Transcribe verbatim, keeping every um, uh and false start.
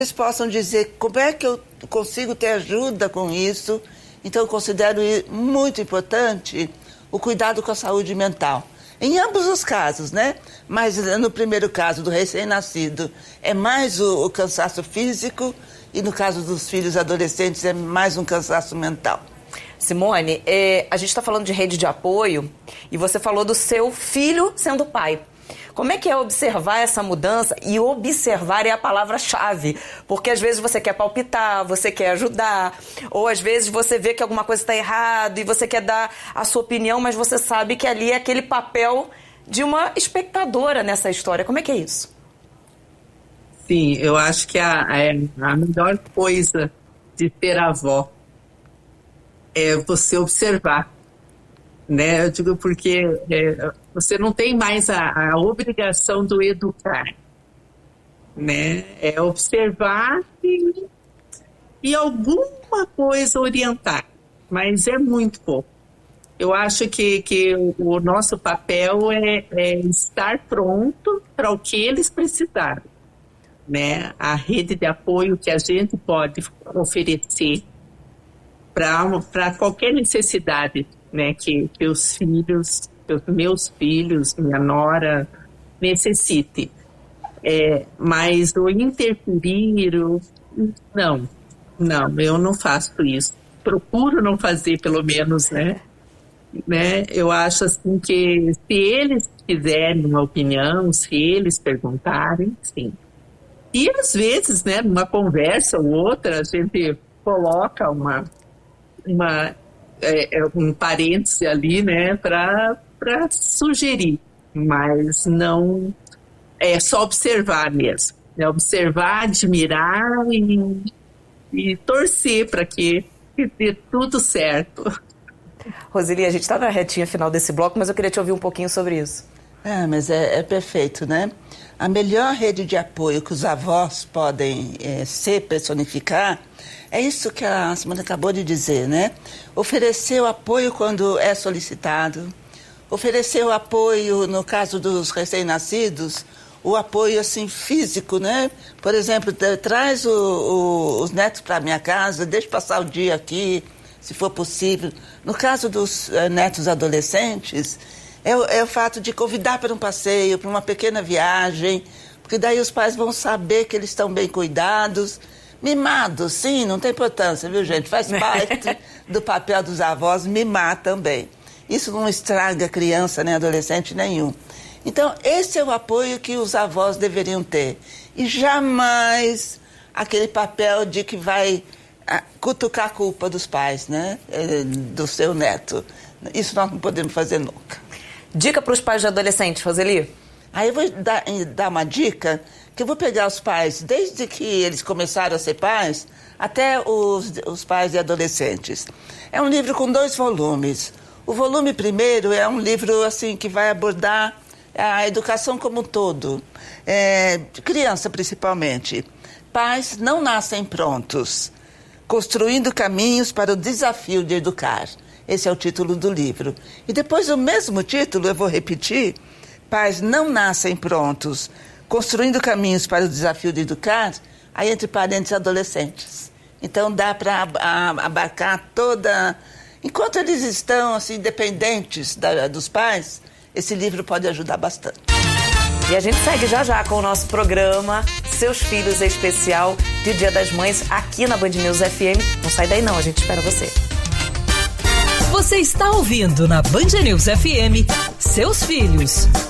Eles possam dizer como é que eu consigo ter ajuda com isso. Então, eu considero muito importante o cuidado com a saúde mental. Em ambos os casos, né? Mas no primeiro caso do recém-nascido é mais o, o cansaço físico e no caso dos filhos adolescentes é mais um cansaço mental. Simone, é, a gente está falando de rede de apoio e você falou do seu filho sendo pai. Como é que é observar essa mudança? E observar é a palavra-chave, porque às vezes você quer palpitar, você quer ajudar, ou às vezes você vê que alguma coisa está errada e você quer dar a sua opinião, mas você sabe que ali é aquele papel de uma espectadora nessa história. Como é que é isso? Sim, eu acho que a, a, a melhor coisa de ser avó é você observar. Né? Eu digo porque é, você não tem mais a, a obrigação do educar, né? É observar e, e alguma coisa orientar, mas é muito pouco. Eu acho que, que o, o nosso papel é, é estar pronto para o que eles precisarem, né? A rede de apoio que a gente pode oferecer para qualquer necessidade, né, que, que os filhos, que os meus filhos, minha nora, necessitem. É, mas o interferir, o, não, não, eu não faço isso. Procuro não fazer, pelo menos, né? né? Eu acho assim que se eles quiserem uma opinião, se eles perguntarem, sim. E às vezes, né, numa conversa ou outra, a gente coloca uma... uma É, é um parêntese ali, né, para sugerir, mas não é só observar mesmo, é observar, admirar e, e torcer para que, que dê tudo certo. Roseli, a gente está na retinha final desse bloco, mas eu queria te ouvir um pouquinho sobre isso. É, mas é, é perfeito, né? A melhor rede de apoio que os avós podem é, ser, personificar, é isso que a Simone acabou de dizer, né? Oferecer o apoio quando é solicitado, oferecer o apoio, no caso dos recém-nascidos, o apoio, assim, físico, né? Por exemplo, traz o, o, os netos para a minha casa, deixa passar o dia aqui, se for possível. No caso dos uh, netos adolescentes, é o, é o fato de convidar para um passeio, para uma pequena viagem, porque daí os pais vão saber que eles estão bem cuidados. Mimados, sim, não tem importância, viu, gente? Faz parte do papel dos avós mimar também. Isso não estraga criança nem adolescente nenhum. Então, esse é o apoio que os avós deveriam ter. E jamais aquele papel de que vai cutucar a culpa dos pais, né? Do seu neto. Isso nós não podemos fazer nunca. Dica para os pais de adolescentes, Roseli? Aí eu vou dar, dar uma dica, que eu vou pegar os pais, desde que eles começaram a ser pais, até os, os pais e adolescentes. É um livro com dois volumes. O volume primeiro é um livro assim, que vai abordar a educação como um todo, é, criança principalmente. Pais não nascem prontos, construindo caminhos para o desafio de educar. Esse é o título do livro. E depois o mesmo título, eu vou repetir, Pais não nascem prontos, construindo caminhos para o desafio de educar, aí entre parênteses adolescentes. Então dá para abarcar toda... Enquanto eles estão assim, dependentes da, dos pais, esse livro pode ajudar bastante. E a gente segue já já com o nosso programa Seus Filhos em Especial de Dia das Mães aqui na Band News F M. Não sai daí não, a gente espera você. Você está ouvindo na Band News F M Seus Filhos.